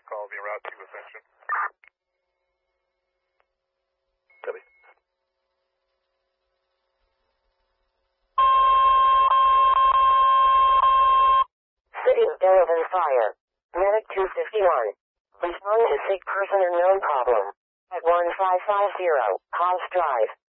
call via route to Ascension. Copy. City of Delavan Fire. Medic 251. Respond to sick person or known problem. At 1550, Haas Drive.